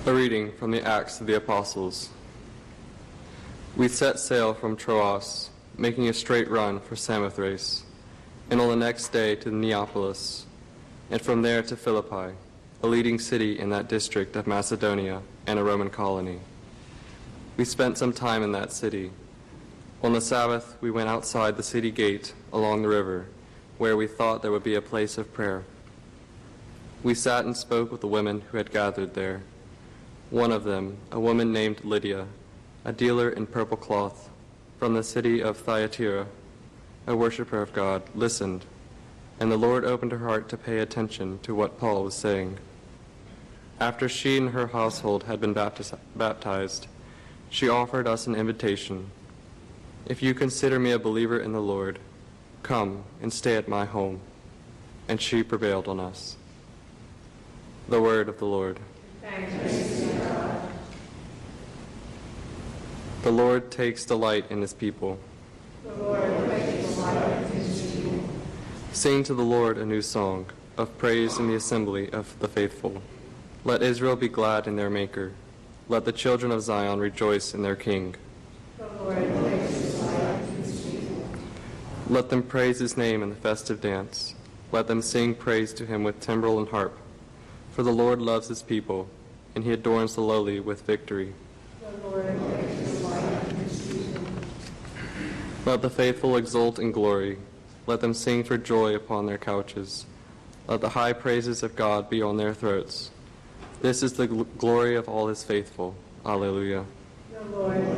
A reading from the Acts of the Apostles. We set sail from Troas, making a straight run for Samothrace, and on the next day to Neapolis, and from there to Philippi, a leading city in that district of Macedonia and a Roman colony. We spent some time in that city. On the Sabbath, we went outside the city gate along the river, where we thought there would be a place of prayer. We sat and spoke with the women who had gathered there. One of them, a woman named Lydia, a dealer in purple cloth, from the city of Thyatira, a worshiper of God, listened, and the Lord opened her heart to pay attention to what Paul was saying. After she and her household had been baptized, she offered us an invitation. "If you consider me a believer in the Lord, come and stay at my home." And she prevailed on us. The word of the Lord. Thanks be to God. The Lord takes delight in his people. The Lord takes delight in his people. Sing to the Lord a new song of praise in the assembly of the faithful. Let Israel be glad in their Maker. Let the children of Zion rejoice in their King. The Lord takes delight in his people. Let them praise his name in the festive dance. Let them sing praise to him with timbrel and harp. For the Lord loves his people, and he adorns the lowly with victory. The Lord takes delight in his people. Let the faithful exult in glory. Let them sing for joy upon their couches. Let the high praises of God be on their throats. This is the glory of all his faithful. Alleluia. The Lord